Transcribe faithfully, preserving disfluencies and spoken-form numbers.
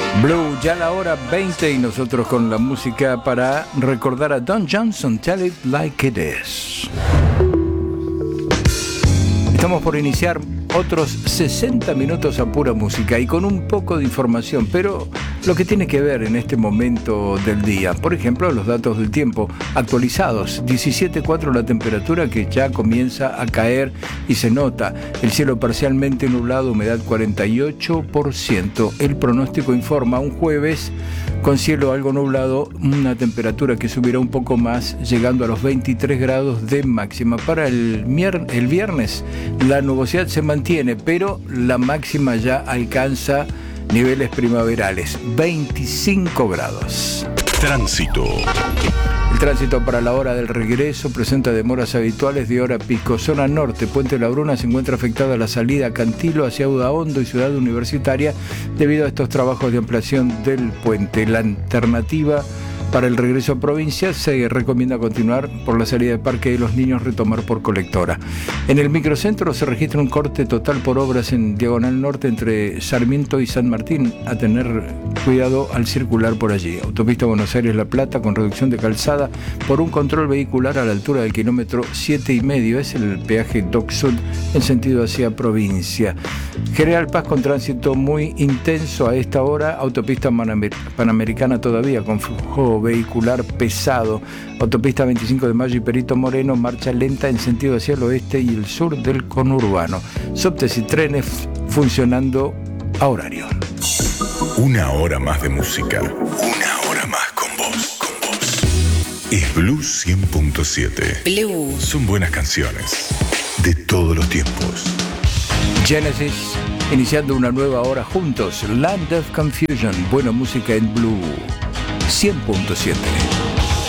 Blue, ya la hora veinte y nosotros con la música para recordar a Don Johnson, Tell It Like It Is. Estamos por iniciar otros sesenta minutos a pura música y con un poco de información, pero lo que tiene que ver en este momento del día. Por ejemplo, los datos del tiempo actualizados. diecisiete punto cuatro la temperatura, que ya comienza a caer y se nota. El cielo parcialmente nublado, humedad cuarenta y ocho por ciento. El pronóstico informa un jueves con cielo algo nublado, una temperatura que subirá un poco más, llegando a los veintitrés grados de máxima. Para el, mier- el viernes la nubosidad se mantiene, pero la máxima ya alcanza niveles primaverales, veinticinco grados. Tránsito. El tránsito para la hora del regreso presenta demoras habituales de hora pico. Zona norte, Puente La Bruna, se encuentra afectada la salida a Cantilo hacia Udaondo y Ciudad Universitaria debido a estos trabajos de ampliación del puente. La alternativa para el regreso a provincia se recomienda continuar por la salida de Parque de los Niños, retomar por Colectora. En el microcentro se registra un corte total por obras en Diagonal Norte entre Sarmiento y San Martín. A tener cuidado al circular por allí. Autopista Buenos Aires-La Plata con reducción de calzada por un control vehicular a la altura del kilómetro siete y medio. Es el peaje Dock Sud en sentido hacia provincia. General Paz con tránsito muy intenso a esta hora. Autopista Panamericana todavía con flujo vehicular pesado. Autopista veinticinco de Mayo y Perito Moreno, marcha lenta en sentido hacia el oeste y el sur del conurbano. Subtes y trenes funcionando a horario. Una hora más de música. Una hora más con vos. Con vos. Es Blue cien punto siete. Blue. Son buenas canciones de todos los tiempos. Genesis, iniciando una nueva hora juntos. Land of Confusion. Buena música en Blue cien punto siete.